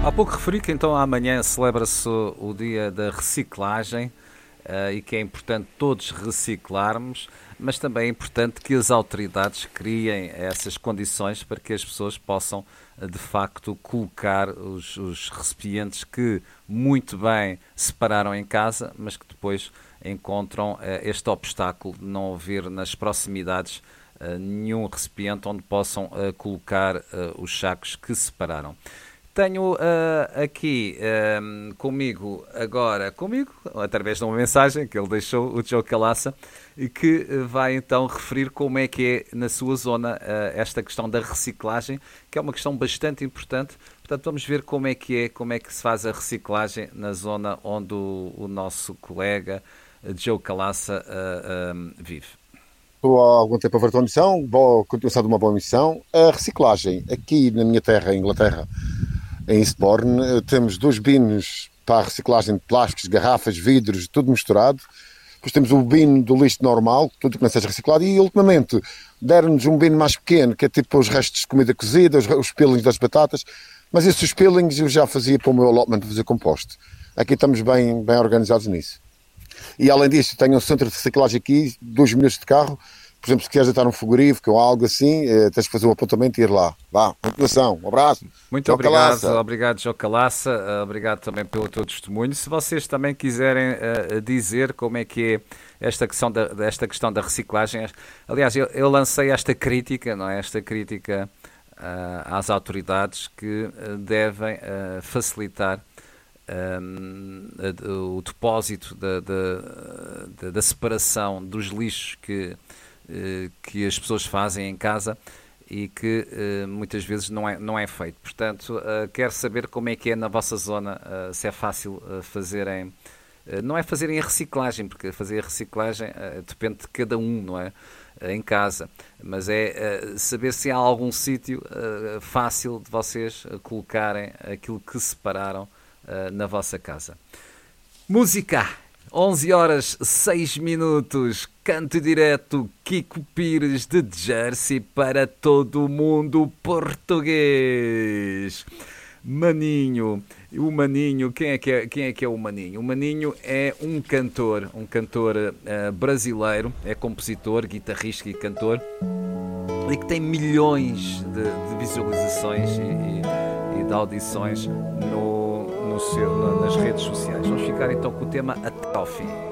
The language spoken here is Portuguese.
Há pouco referi que então amanhã celebra-se o dia da reciclagem e que é importante todos reciclarmos, mas também é importante que as autoridades criem essas condições para que as pessoas possam de facto colocar os recipientes que muito bem separaram em casa, mas que depois encontram este obstáculo de não haver nas proximidades nenhum recipiente onde possam colocar os sacos que separaram. Tenho aqui comigo, através de uma mensagem que ele deixou, o Joe Calaça, e que vai então referir como é que é na sua zona esta questão da reciclagem, que é uma questão bastante importante. Portanto, vamos ver como é que se faz a reciclagem na zona onde o nosso colega Joe Calaça vive. Estou há algum tempo a ver a tua missão, boa continuação de uma boa missão. A reciclagem, aqui na minha terra, em Inglaterra, em Eastbourne, temos 2 binos para a reciclagem de plásticos, garrafas, vidros, tudo misturado. Depois temos o bino do lixo normal, tudo que não seja reciclado, e ultimamente deram-nos um bino mais pequeno, que é tipo os restos de comida cozida, os peelings das batatas, mas esses peelings eu já fazia para o meu allotment, para fazer composto. Aqui estamos bem organizados nisso. E além disso, tenho um centro de reciclagem aqui, 2 minutos de carro. Por exemplo, se queres deitar um frigorífico ou algo assim, tens de fazer um apontamento e ir lá. Vá, continuação, um abraço. Muito Joe obrigado, Calaça. obrigado Joe Calaça, obrigado também pelo teu testemunho. Se vocês também quiserem dizer como é que é esta questão da reciclagem, aliás, eu lancei esta crítica, não é? Esta crítica às autoridades que devem facilitar o depósito da separação dos lixos que as pessoas fazem em casa e que muitas vezes não é feito. Portanto, quero saber como é que é na vossa zona, se é fácil fazerem... não é fazerem a reciclagem, porque fazer a reciclagem depende de cada um, não é? Em casa. Mas é saber se há algum sítio fácil de vocês colocarem aquilo que separaram na vossa casa. Música! 11 horas 6 minutos, canto direto, Kiko Pires de Jersey para todo o mundo português. Maninho, o Maninho, quem é que é o Maninho? O Maninho é um cantor brasileiro, é compositor, guitarrista e cantor, e que tem milhões de visualizações e de audições nas redes sociais. Vamos ficar então com o tema até ao fim.